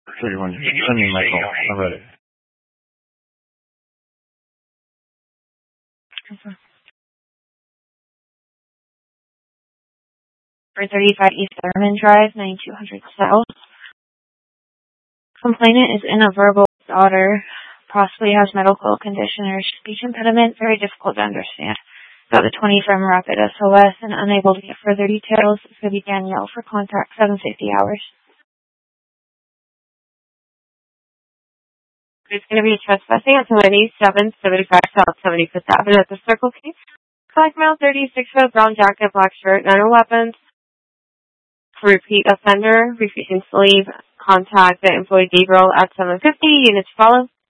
31. Send me Michael. I read it. For 35 East Thurman Drive, 9200 South. Complainant is in a verbal disorder, possibly has medical condition or speech impediment, very difficult to understand. Got the 20 from Rapid SOS and unable to get further details. It's going to be Danielle for contact 750 hours. It's going to be trespassing at 2775 South 75th Avenue at the Circle K. Black male, 36 foot, brown jacket, black shirt, none weapons. Repeat offender, refusing to leave. Contact the employee Gabriel at 750. Units follow.